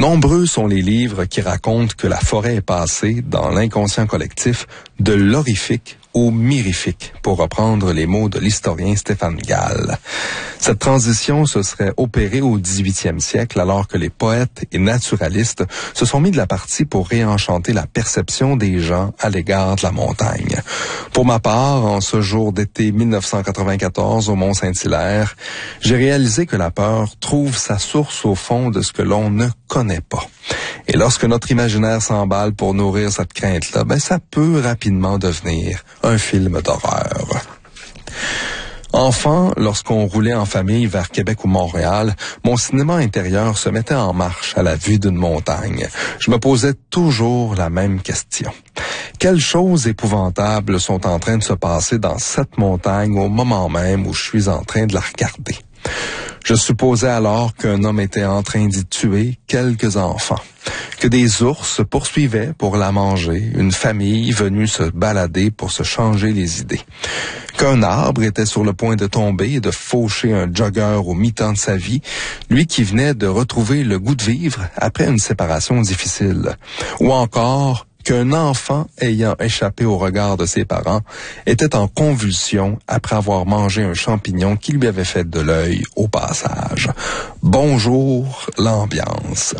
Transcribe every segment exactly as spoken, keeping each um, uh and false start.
Nombreux sont les livres qui racontent que la forêt est passée, dans l'inconscient collectif, de l'horrifique au mirifique, pour reprendre les mots de l'historien Stéphane Gall. Cette transition se serait opérée au dix-huitième siècle, alors que les poètes et naturalistes se sont mis de la partie pour réenchanter la perception des gens à l'égard de la montagne. Pour ma part, en ce jour d'été mille neuf cent quatre-vingt-quatorze au Mont-Saint-Hilaire, j'ai réalisé que la peur trouve sa source au fond de ce que l'on ne connaît pas. Et lorsque notre imaginaire s'emballe pour nourrir cette crainte-là, ben ça peut rapidement devenir un film d'horreur. Enfant, lorsqu'on roulait en famille vers Québec ou Montréal, mon cinéma intérieur se mettait en marche à la vue d'une montagne. Je me posais toujours la même question. Quelles choses épouvantables sont en train de se passer dans cette montagne au moment même où je suis en train de la regarder? Je supposais alors qu'un homme était en train d'y tuer quelques enfants, que des ours poursuivaient pour la manger, une famille venue se balader pour se changer les idées, qu'un arbre était sur le point de tomber et de faucher un jogger au mi-temps de sa vie, lui qui venait de retrouver le goût de vivre après une séparation difficile, ou encore qu'un enfant ayant échappé au regard de ses parents était en convulsion après avoir mangé un champignon qui lui avait fait de l'œil au passage. Bonjour, l'ambiance.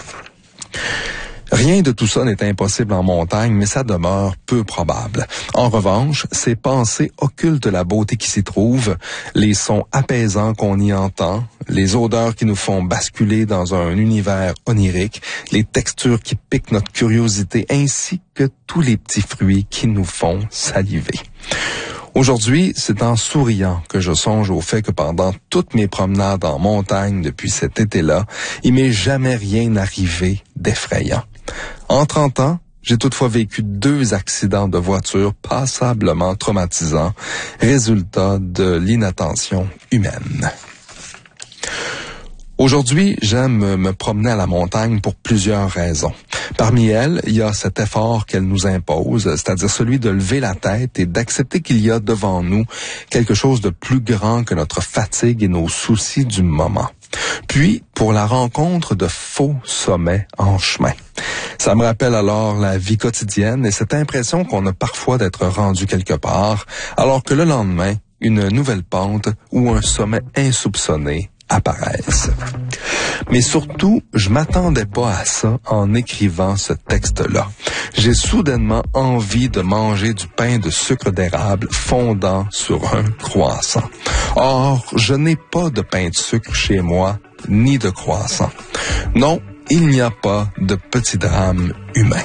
Rien de tout ça n'est impossible en montagne, mais ça demeure peu probable. En revanche, ces pensées occultent la beauté qui s'y trouve, les sons apaisants qu'on y entend, les odeurs qui nous font basculer dans un univers onirique, les textures qui piquent notre curiosité, ainsi que tous les petits fruits qui nous font saliver. Aujourd'hui, c'est en souriant que je songe au fait que pendant toutes mes promenades en montagne depuis cet été-là, il m'est jamais rien arrivé d'effrayant. En trente ans, j'ai toutefois vécu deux accidents de voiture passablement traumatisants, résultat de l'inattention humaine. Aujourd'hui, j'aime me promener à la montagne pour plusieurs raisons. Parmi elles, il y a cet effort qu'elle nous impose, c'est-à-dire celui de lever la tête et d'accepter qu'il y a devant nous quelque chose de plus grand que notre fatigue et nos soucis du moment. Puis, pour la rencontre de faux sommets en chemin. Ça me rappelle alors la vie quotidienne et cette impression qu'on a parfois d'être rendu quelque part, alors que le lendemain, une nouvelle pente ou un sommet insoupçonné apparaissent. Mais surtout, je m'attendais pas à ça en écrivant ce texte-là. J'ai soudainement envie de manger du pain de sucre d'érable fondant sur un croissant. Or, je n'ai pas de pain de sucre chez moi, ni de croissant. Non, il n'y a pas de petit drame humain.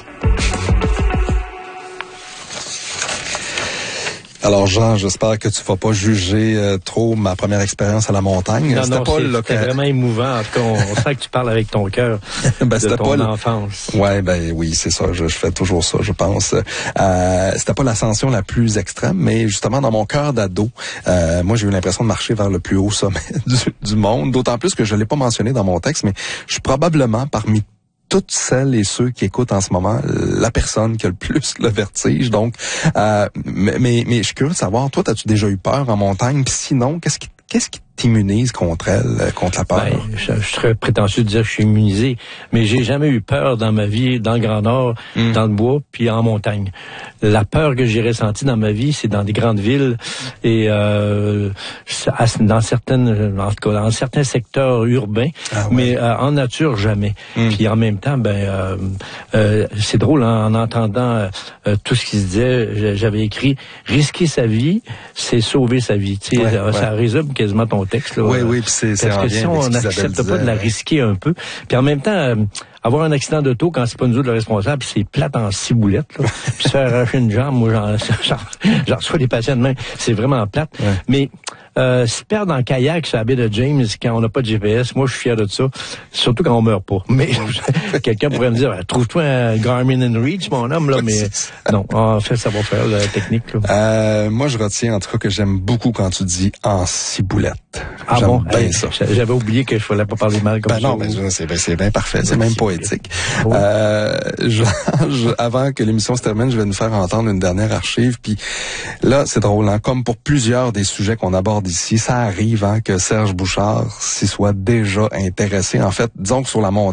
Alors Jean, j'espère que tu vas pas juger euh, trop ma première expérience à la montagne. Non, c'était non, pas c'est, le c'était vraiment émouvant. En tout cas, on, on sent que tu parles avec ton cœur ben, de ton pas enfance. Ouais, ben oui, c'est ça. Je, je fais toujours ça, je pense. Euh, c'était pas l'ascension la plus extrême, mais justement dans mon cœur d'ado, euh, moi j'ai eu l'impression de marcher vers le plus haut sommet du, du monde. D'autant plus que je l'ai pas mentionné dans mon texte, mais je suis probablement parmi toutes celles et ceux qui écoutent en ce moment, la personne qui a le plus le vertige. Donc, euh, mais, mais, mais je suis curieux de savoir, toi, as-tu déjà eu peur en montagne? Puis sinon, qu'est-ce qui, qu'est-ce qui t'immunise contre elle, contre la peur? Ben, je, je serais prétentieux de dire que je suis immunisé, mais j'ai jamais eu peur dans ma vie, dans le Grand Nord, mm. dans le bois, puis en montagne. La peur que j'ai ressentie dans ma vie, c'est dans des grandes villes et euh, dans certaines, en tout cas, dans certains secteurs urbains, ah ouais. mais euh, en nature jamais. Mm. Puis en même temps, ben, euh, euh, c'est drôle hein, en entendant euh, tout ce qui se disait. J'avais écrit risquer sa vie, c'est sauver sa vie. Tu sais, ouais, ça, ouais. ça résume quasiment ton texte. Là, oui, oui, puis c'est, c'est parce que si on n'accepte pas de la risquer un peu, puis en même temps, euh, avoir un accident d'auto quand c'est pas nous autres le responsable, puis c'est plate en ciboulette, là, puis se faire arracher une jambe, moi j'en, j'en, j'en reçois des patients de main, c'est vraiment plate. Ouais. Mais euh, se perdre en kayak sur la baie de James quand on n'a pas de G P S, moi je suis fier de ça, surtout quand on meurt pas. Mais quelqu'un pourrait me dire, trouve-toi un Garmin inReach, mon homme, là, mais non, en fait, ça va faire la technique. Là. Euh, moi, je retiens en tout cas que j'aime beaucoup quand tu dis en ciboulette. Ah j'aime bon? bien hey, ça. J'avais oublié que je fallait pas parler mal comme ben ça. Non, ben c'est, ben, c'est bien parfait, c'est même poétique. Oh. Euh, je, je, avant que l'émission se termine, je vais nous faire entendre une dernière archive. Puis là, c'est drôle, hein, comme pour plusieurs des sujets qu'on aborde ici, ça arrive hein, que Serge Bouchard s'y soit déjà intéressé. En fait, disons que sur la montagne,